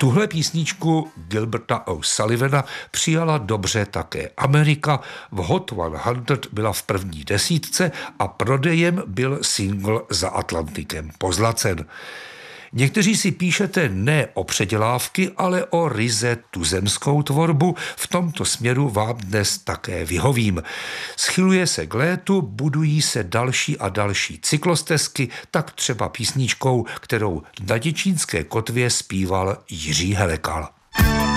Tuhle písničku Gilberta O'Sullivana přijala dobře také Amerika. V Hot 100 byla v první desítce a prodejem byl single Za Atlantikem pozlacen. Někteří si píšete ne o předělávky, ale o ryze tuzemskou tvorbu. V tomto směru vám dnes také vyhovím. Schyluje se k létu, budují se další a další cyklostezky, tak třeba písničkou, kterou na Děčínské kotvě zpíval Jiří Helekal.